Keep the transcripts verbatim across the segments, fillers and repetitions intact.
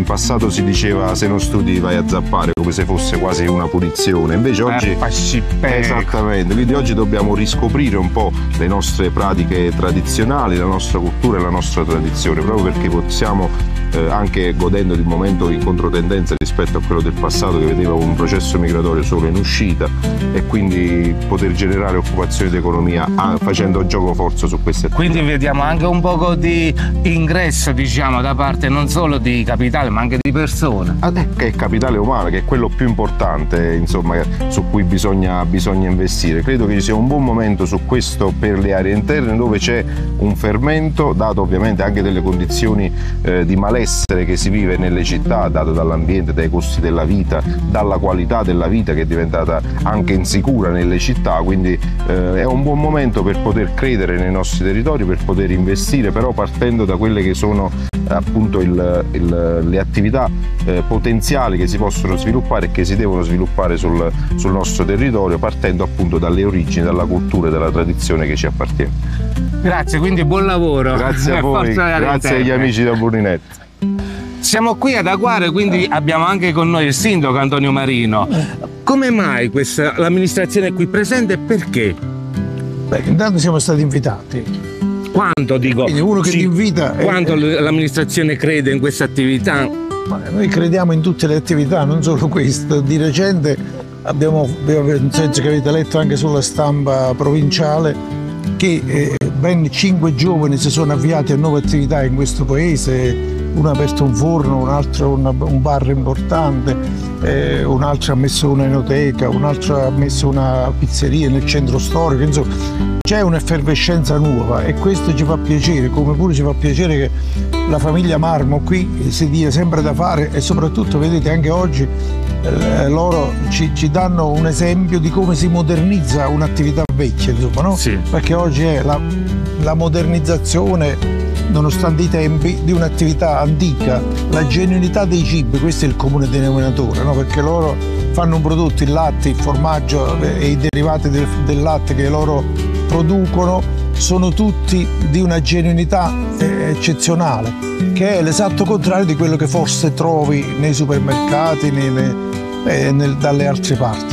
passato si diceva se non studi vai a zappare, come se fosse quasi una punizione, invece oggi esattamente, quindi oggi dobbiamo riscoprire un po' le nostre pratiche tradizionali, la nostra cultura e la nostra tradizione, proprio perché possiamo eh, anche godendo di un momento in controtendenza rispetto a quello del passato che vedeva un processo migratorio solo in uscita, e quindi poter generare occupazione ed economia ah, facendo gioco forza su queste attività. Quindi vediamo anche un poco di ingresso, diciamo, da parte non solo di capitale ma anche di persone. Ah, che è capitale umano, che è quello più importante, insomma, su cui bisogna, bisogna investire. Credo che ci sia un buon momento su questo per le aree interne, dove c'è un fermento, dato ovviamente anche delle condizioni eh, di malessere che si vive nelle città, dato dall'ambiente, dai costi della vita, dalla qualità della vita che è diventata anche insicura nelle città, quindi eh, è un buon momento per poter credere nei nostri territori, per poter investire, però partendo da quelle che sono appunto il, il, le attività eh, potenziali che si possono sviluppare e che si devono sviluppare sul, sul nostro territorio, partendo appunto dalle origini, dalla cultura e dalla tradizione che ci appartiene. Grazie, quindi buon lavoro. Grazie a voi, grazie agli amici da Bruninetto. Siamo qui ad Aguare, quindi abbiamo anche con noi il sindaco Antonio Marino. Come mai questa, l'amministrazione è qui presente e perché? Beh, intanto siamo stati invitati. Quanto dico? Quindi uno che sì, ti invita. Quanto è... l'amministrazione crede in questa attività? Ma noi crediamo in tutte le attività, non solo questo. Di recente abbiamo, nel senso che avete letto anche sulla stampa provinciale, che eh, ben cinque giovani si sono avviati a nuove attività in questo paese. Uno ha aperto un forno, un altro una, un bar importante, eh, un altro ha messo un'enoteca, un altro ha messo una pizzeria nel centro storico, insomma c'è un'effervescenza nuova e questo ci fa piacere, come pure ci fa piacere che la famiglia Marmo qui si dia sempre da fare, e soprattutto vedete anche oggi eh, loro ci, ci danno un esempio di come si modernizza un'attività vecchia, insomma, no? Sì. Perché oggi è la, la modernizzazione, nonostante i tempi, di un'attività antica, la genuinità dei cibi, questo è il comune denominatore, no? Perché loro fanno un prodotto, il latte, il formaggio e i derivati del, del latte che loro producono sono tutti di una genuinità eh, eccezionale, che è l'esatto contrario di quello che forse trovi nei supermercati, nei, nei, eh, nel, dalle altre parti.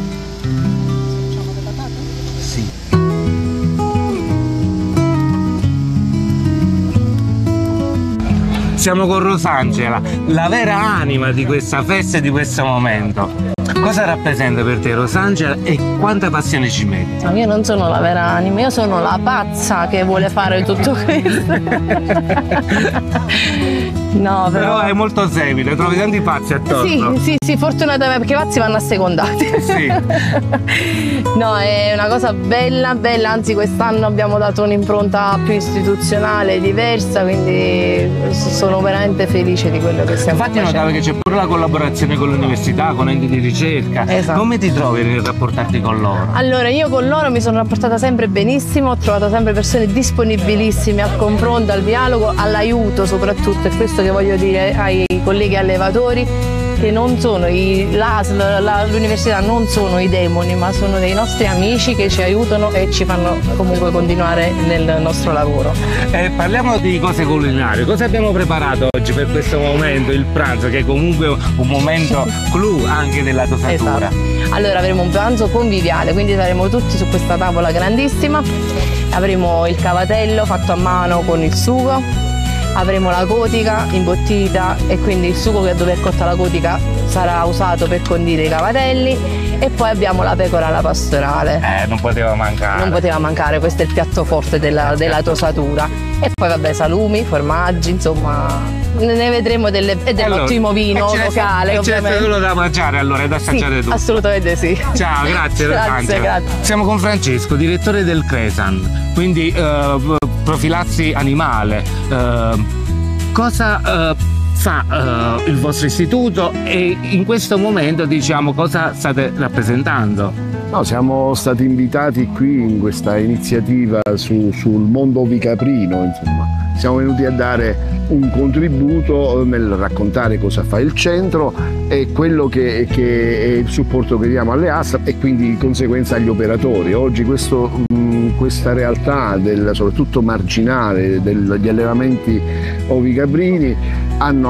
Sì. Siamo con Rosangela, la vera anima di questa festa e di questo momento. Cosa rappresenta per te Rosangela e quanta passione ci metti? No, io non sono la vera anima, io sono la pazza che vuole fare tutto questo. No, però... però è molto semplice, trovi tanti pazzi attorno. Sì, sì, sì, fortunatamente, perché i pazzi vanno assecondati. Sì. No, è una cosa bella, bella, anzi quest'anno abbiamo dato un'impronta più istituzionale, diversa, quindi sono veramente felice di quello che stiamo Infatti facendo. Infatti notavo che c'è pure la collaborazione con l'università, con enti di ricerca. Esatto. Come ti trovi nel rapportarti con loro? Allora, io con loro mi sono rapportata sempre benissimo, ho trovato sempre persone disponibilissime al confronto, al dialogo, all'aiuto soprattutto, e questo che voglio dire ai colleghi allevatori, che non sono i, l'A S L, l'università non sono i demoni, ma sono dei nostri amici che ci aiutano e ci fanno comunque continuare nel nostro lavoro. Eh, parliamo di cose culinarie, cosa abbiamo preparato oggi per questo momento, il pranzo, che è comunque un momento clou anche della tosatura? Esatto. Allora avremo un pranzo conviviale, quindi saremo tutti su questa tavola grandissima, avremo il cavatello fatto a mano con il sugo, avremo la cotica imbottita e quindi il sugo che dove è cotta la cotica sarà usato per condire i cavatelli, e poi abbiamo la pecora alla pastorale. Eh, non poteva mancare. Non poteva mancare, questo è il piatto forte della, della tosatura. E poi vabbè, salumi, formaggi, insomma, ne vedremo delle, e dell'ottimo allora, vino locale. E c'è solo da mangiare allora, e da assaggiare sì, tutto. Assolutamente sì. Ciao, grazie. Grazie, grazie. Siamo con Francesco, direttore del Cresan, quindi uh, profilassi animale. Uh, cosa uh, fa uh, il vostro istituto e in questo momento, diciamo, cosa state rappresentando? No, siamo stati invitati qui in questa iniziativa su, sul mondo ovicaprino, insomma. Siamo venuti a dare un contributo nel raccontare cosa fa il centro e quello che, che è il supporto che diamo alle A S L e quindi di conseguenza agli operatori. Oggi questo, mh, questa realtà, del, soprattutto marginale, degli allevamenti ovicaprini, hanno